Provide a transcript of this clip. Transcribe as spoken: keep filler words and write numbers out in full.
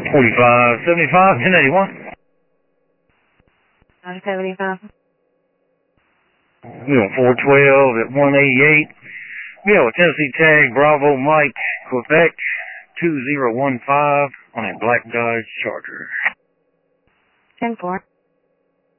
forty-five seventy-five, ten eighty-one. one seventy-five. We on four twelve at one eighty-eight. We have a Tennessee tag, Bravo Mike, Quebec, two zero one five on a black Dodge Charger. ten four.